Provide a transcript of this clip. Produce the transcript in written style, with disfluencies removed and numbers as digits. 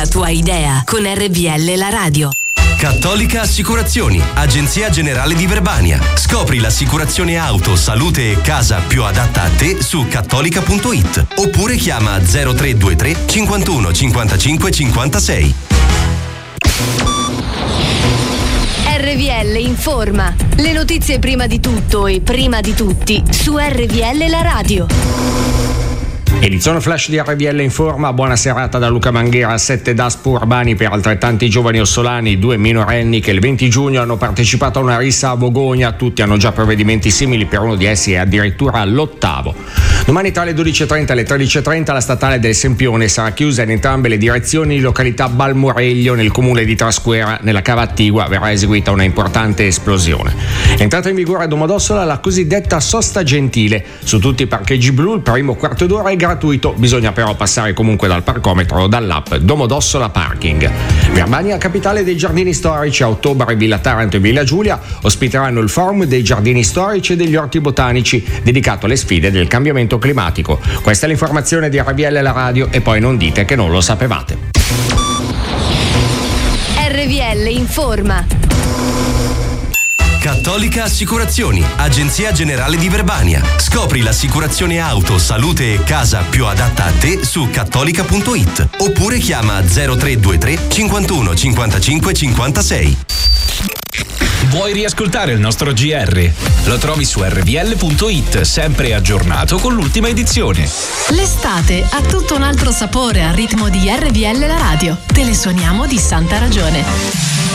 La tua idea con RVL la radio. Cattolica Assicurazioni, agenzia generale di Verbania. Scopri l'assicurazione auto, salute e casa più adatta a te su cattolica.it oppure chiama 0323 51 55 56. RVL informa. Le notizie prima di tutto e prima di tutti su RVL la radio. Edizione flash di RVL Informa, buona serata da Luca Manghera. 7 DASPO urbani per altrettanti giovani ossolani, 2 minorenni che il 20 giugno hanno partecipato a una rissa a Vogogna. Tutti hanno già provvedimenti simili, per uno di essi è addirittura all'8º. Domani tra le 12.30 e le 13.30 la statale del Sempione sarà chiusa in entrambe le direzioni. In località Balmoreglio, nel comune di Trasquera, nella cava attigua, verrà eseguita una importante esplosione. È entrata in vigore a Domodossola la cosiddetta sosta gentile. Su tutti i parcheggi blu il primo quarto d'ora è gratuito, bisogna però passare comunque dal parcometro o dall'app Domodossola Parking. Verbania, capitale dei giardini storici, a ottobre Villa Taranto e Villa Giulia ospiteranno il forum dei giardini storici e degli orti botanici dedicato alle sfide del cambiamento climatico. Questa è l'informazione di RVL la radio e poi non dite che non lo sapevate. RVL informa. Cattolica Assicurazioni, agenzia generale di Verbania. Scopri l'assicurazione auto, salute e casa più adatta a te su cattolica.it oppure chiama 0323 51 55 56. Vuoi riascoltare il nostro GR? Lo trovi su rvl.it, sempre aggiornato con l'ultima edizione. L'estate ha tutto un altro sapore al ritmo di RVL la radio. Te le suoniamo di santa ragione.